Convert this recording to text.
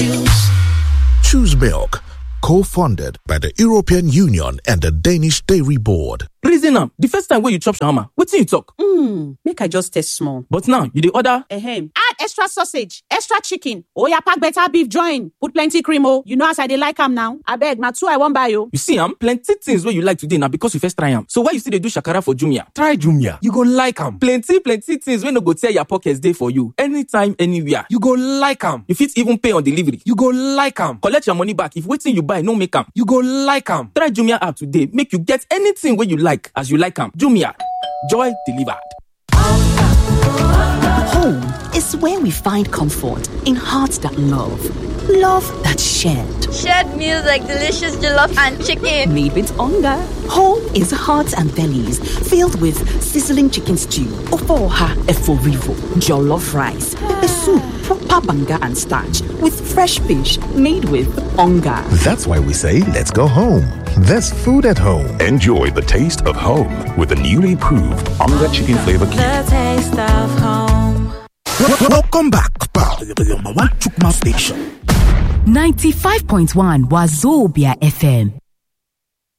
choose. Choose Milk, co-funded by the European Union and the Danish Dairy Board. Reason am, the first time when you chop shawarma, wetin you talk? Make I just taste small. But now, you dey order? Add extra sausage, extra chicken. Oya pack better beef join. Put plenty cream oh. You know as I dey like am now. Abeg, na two I wan buy oh. You see plenty things wey you like today na because you first try am. So why you still dey do shakara for Jumia? Try Jumia, you go like am. Plenty things wey no go tear your pockets dey for you. Anytime, anywhere. You go like am. You fit even pay on delivery. You go like am. Collect your money back if wetin you buy no make am. You go like am. Try Jumia app today, make you get anything wey you like as you like am. Jumia, joy delivered. Home is where we find comfort in hearts that love that's shared meals like delicious jollof and chicken made with hunger. Home is hearts and bellies filled with sizzling chicken stew, ofoha eforivo, jollof rice, pepper soup, proper banga and starch with fresh fish made with hunger. That's why we say let's go home. There's food at home. Enjoy the taste of home with the newly improved Onga Chicken Flavor Cube. The taste of home. Welcome back, pal. The number one Chukma station. 95.1 Wazobia FM.